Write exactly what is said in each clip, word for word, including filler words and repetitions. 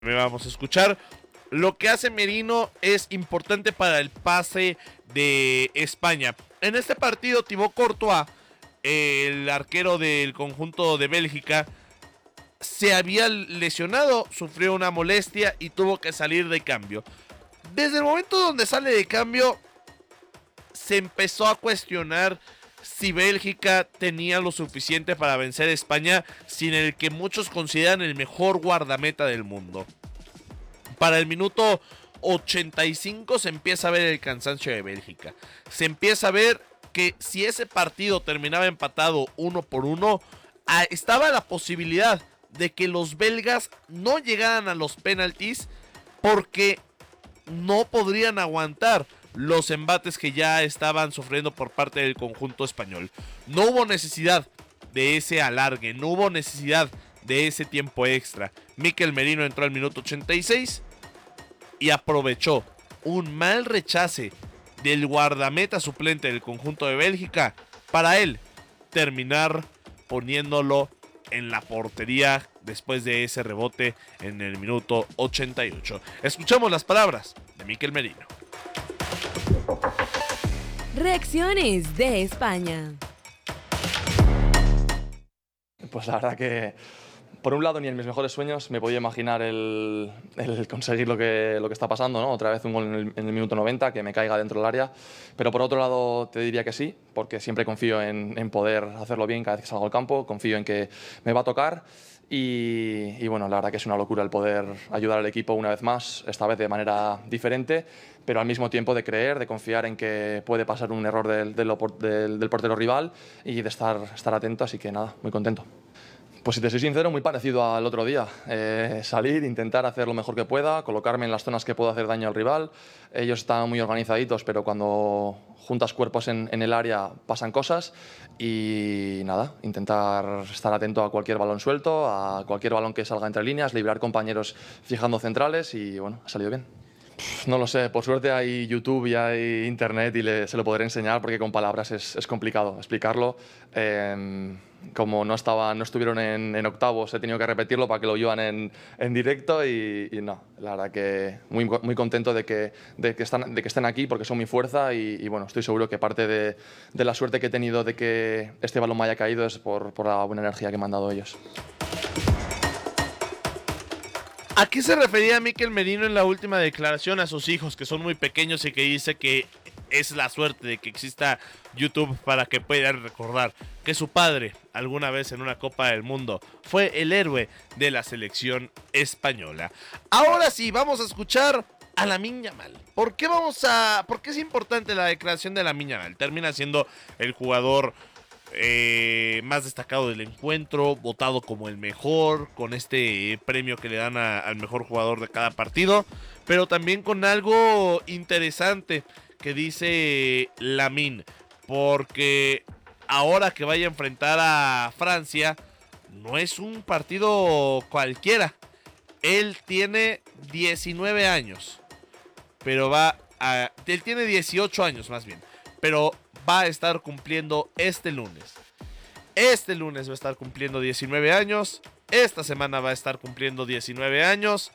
Me vamos a escuchar. Lo que hace Merino es importante para el pase de España. En este partido, Thibaut Courtois, el arquero del conjunto de Bélgica, se había lesionado, sufrió una molestia y tuvo que salir de cambio. Desde el momento donde sale de cambio, se empezó a cuestionar si Bélgica tenía lo suficiente para vencer a España, sin el que muchos consideran el mejor guardameta del mundo. Para el minuto ochenta y cinco se empieza a ver el cansancio de Bélgica. Se empieza a ver que si ese partido terminaba empatado uno por uno, estaba la posibilidad de que los belgas no llegaran a los penaltis porque no podrían aguantar los embates que ya estaban sufriendo por parte del conjunto español. No hubo necesidad de ese alargue, no hubo necesidad de ese tiempo extra. Mikel Merino entró al minuto ochenta y seis y aprovechó un mal rechace del guardameta suplente del conjunto de Bélgica para él terminar poniéndolo en la portería después de ese rebote en el minuto ochenta y ocho. Escuchamos las palabras de Mikel Merino. Reacciones de España. Pues la verdad que, por un lado, ni en mis mejores sueños me podía imaginar el, el conseguir lo que, lo que está pasando, ¿no? Otra vez un gol en el, en el minuto noventa, que me caiga dentro del área. Pero por otro lado te diría que sí, porque siempre confío en, en poder hacerlo bien cada vez que salgo al campo, confío en que me va a tocar. Y, y bueno, la verdad que es una locura el poder ayudar al equipo una vez más, esta vez de manera diferente, pero al mismo tiempo de creer, de confiar en que puede pasar un error del, del, del, del portero rival y de estar, estar atento, así que nada, muy contento. Pues si te soy sincero, muy parecido al otro día. Eh, salir, intentar hacer lo mejor que pueda, colocarme en las zonas que puedo hacer daño al rival. Ellos están muy organizaditos, pero cuando juntas cuerpos en, en el área pasan cosas. Y nada, intentar estar atento a cualquier balón suelto, a cualquier balón que salga entre líneas, librar compañeros fijando centrales y bueno, ha salido bien. No lo sé, por suerte hay YouTube y hay Internet y le, se lo podré enseñar porque con palabras es, es complicado explicarlo. Eh, como no, estaba, no estuvieron en, en octavos, he tenido que repetirlo para que lo oigan en, en directo y, y no, la verdad que muy, muy contento de que, de, que están, de que estén aquí porque son mi fuerza y, y bueno, estoy seguro que parte de, de la suerte que he tenido de que este balón me haya caído es por, por la buena energía que me han dado ellos. ¿A qué se refería Mikel Merino en la última declaración a sus hijos, que son muy pequeños y que dice que es la suerte de que exista YouTube para que puedan recordar que su padre, alguna vez en una Copa del Mundo, fue el héroe de la selección española? Ahora sí, vamos a escuchar a Lamine Yamal. ¿Por qué vamos a, por qué es importante la declaración de Lamine Yamal? Termina siendo el jugador Eh, más destacado del encuentro, votado como el mejor, con este premio que le dan a, al mejor jugador de cada partido, pero también con algo interesante que dice Lamine, porque ahora que vaya a enfrentar a Francia, no es un partido cualquiera. Él tiene diecinueve años, pero va a... Él tiene dieciocho años más bien, pero va a estar cumpliendo este lunes. Este lunes va a estar cumpliendo diecinueve años. Esta semana va a estar cumpliendo diecinueve años.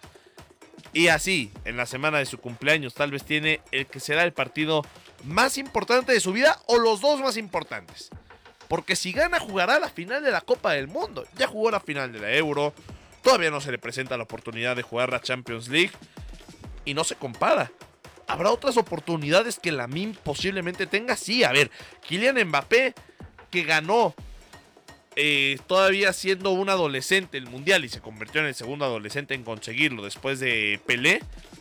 Y así, en la semana de su cumpleaños, tal vez tiene el que será el partido más importante de su vida o los dos más importantes. Porque si gana, jugará la final de la Copa del Mundo. Ya jugó la final de la Euro. Todavía no se le presenta la oportunidad de jugar la Champions League. Y no se compara. ¿Habrá otras oportunidades que Lamine posiblemente tenga? Sí, a ver, Kylian Mbappé, que ganó eh, todavía siendo un adolescente el Mundial y se convirtió en el segundo adolescente en conseguirlo después de Pelé,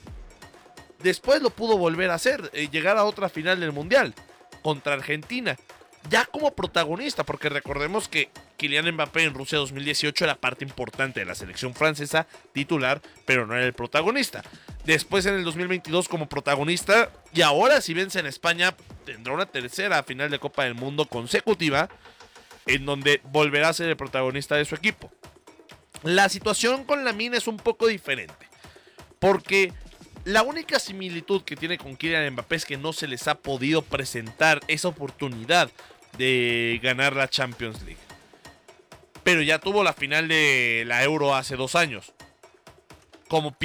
después lo pudo volver a hacer, eh, llegar a otra final del Mundial contra Argentina, ya como protagonista, porque recordemos que Kylian Mbappé en Rusia dos mil dieciocho era parte importante de la selección francesa, titular, pero no era el protagonista. Después en el dos mil veintidós como protagonista, y ahora si vence en España, tendrá una tercera final de Copa del Mundo consecutiva, en donde volverá a ser el protagonista de su equipo. La situación con Lamine es un poco diferente, porque la única similitud que tiene con Kylian Mbappé es que no se les ha podido presentar esa oportunidad de ganar la Champions League. Pero ya tuvo la final de la Euro hace dos años. como